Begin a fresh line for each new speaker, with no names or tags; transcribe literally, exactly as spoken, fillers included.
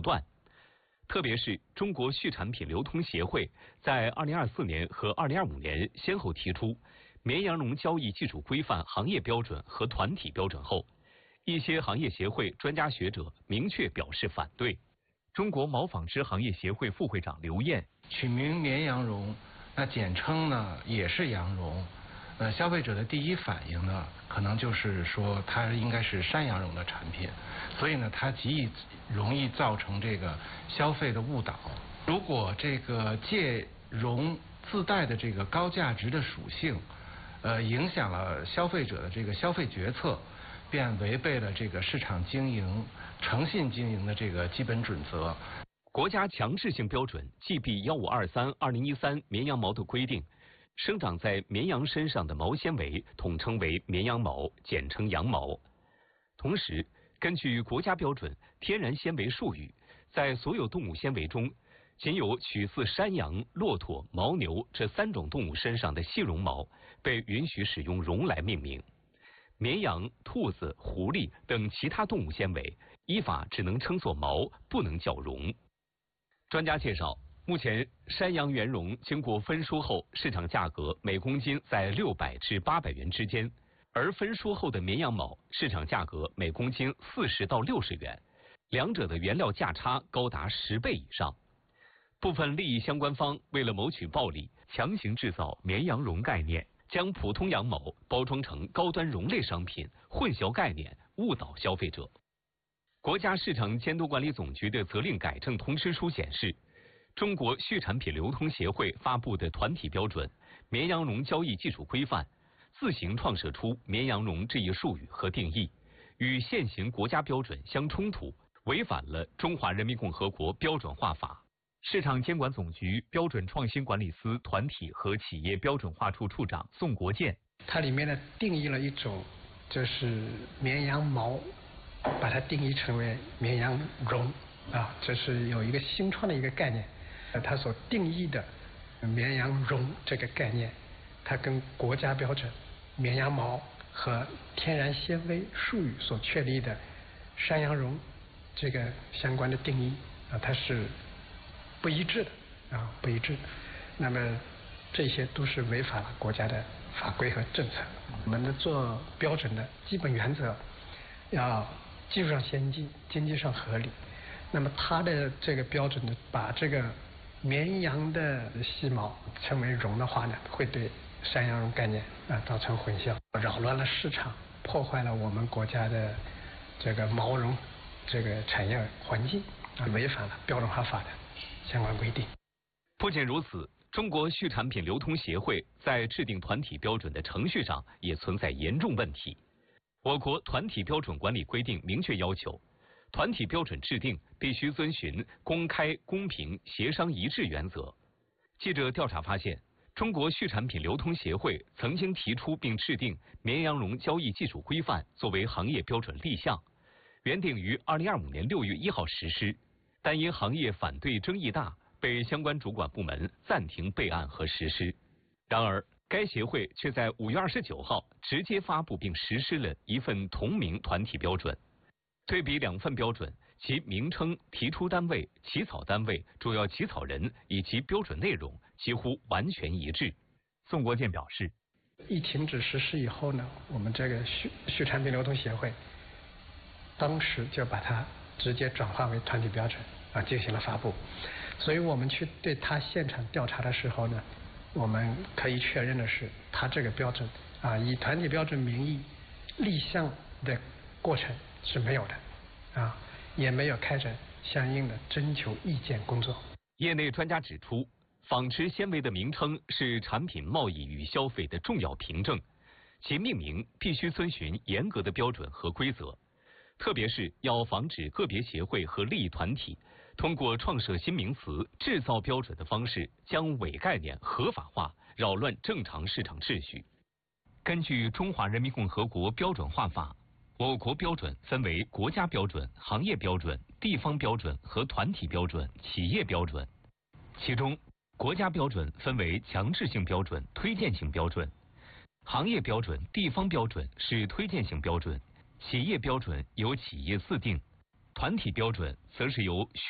断。特别是中国畜产品流通协会在二零二四年和二零二五年先后提出绵羊绒交易技术规范行业标准和团体标准后，一些行业协会专家学者明确表示反对。中国毛纺织行业协会副会长刘燕，
取名绵羊绒，那简称呢也是羊绒。呃，消费者的第一反应呢，可能就是说它应该是山羊绒的产品，所以呢，它极易容易造成这个消费的误导。如果这个借绒自带的这个高价值的属性，呃，影响了消费者的这个消费决策，便违背了这个市场经营、诚信经营的这个基本准则。
国家强制性标准 G B 一五二三二零一三绵羊毛的规定。生长在绵羊身上的毛纤维统称为绵羊毛，简称羊毛。同时，根据国家标准《天然纤维术语》，在所有动物纤维中，仅有取自山羊、骆驼、牦牛这三种动物身上的细绒毛被允许使用绒来命名。绵羊、兔子、狐狸等其他动物纤维依法只能称作毛，不能叫绒。专家介绍，目前，山羊原绒经过分输后，市场价格每公斤在六百至八百元之间，而分输后的绵羊毛市场价格每公斤四十到六十元，两者的原料价差高达十倍以上。部分利益相关方为了谋取暴利，强行制造绵羊绒概念，将普通羊毛包装成高端绒类商品，混淆概念，误导消费者。国家市场监督管理总局的责令改正通知书显示，中国畜产品流通协会发布的团体标准《绵羊绒交易技术规范》，自行创设出绵羊绒这一术语和定义，与现行国家标准相冲突，违反了《中华人民共和国标准化法》。市场监管总局标准创新管理司团体和企业标准化处处长宋国建，
它里面呢定义了一种，就是绵羊毛，把它定义成为绵羊绒啊，这是有一个新创的一个概念。它所定义的绵羊绒这个概念，它跟国家标准绵羊毛和天然纤维术语所确立的山羊绒这个相关的定义啊，它是不一致的啊，不一致。那么这些都是违反了国家的法规和政策。我们的做标准的基本原则要技术上先进，经济上合理。那么它的这个标准呢，把这个绵羊的细毛称为绒的话呢，会对山羊绒概念啊造成混淆，扰乱了市场，破坏了我们国家的这个毛绒这个产业环境啊，违反了标准化法的相关规定。
不仅如此，中国畜产品流通协会在制定团体标准的程序上也存在严重问题。我国团体标准管理规定明确要求，团体标准制定必须遵循公开、公平、协商一致原则。记者调查发现，中国畜产品流通协会曾经提出并制定绵羊绒交易技术规范作为行业标准立项，原定于二零二五年六月一号实施，但因行业反对争议大，被相关主管部门暂停备案和实施。然而，该协会却在五月二十九号直接发布并实施了一份同名团体标准。对比两份标准，其名称、提出单位、起草单位、主要起草人以及标准内容几乎完全一致。宋国建表示，
一停止实施以后呢，我们这个畜畜产品流通协会当时就把它直接转化为团体标准啊，进行了发布。所以我们去对它现场调查的时候呢，我们可以确认的是，它这个标准啊，以团体标准名义立项的过程是没有的啊，也没有开展相应的征求意见工作。
业内专家指出，纺织纤维的名称是产品贸易与消费的重要凭证，其命名必须遵循严格的标准和规则，特别是要防止个别协会和利益团体通过创设新名词、制造标准的方式将伪概念合法化，扰乱正常市场秩序。根据《中华人民共和国标准化法》，我国标准分为国家标准、行业标准、地方标准和团体标准、企业标准。其中，国家标准分为强制性标准、推荐性标准；行业标准、地方标准是推荐性标准；企业标准由企业自定；团体标准则是由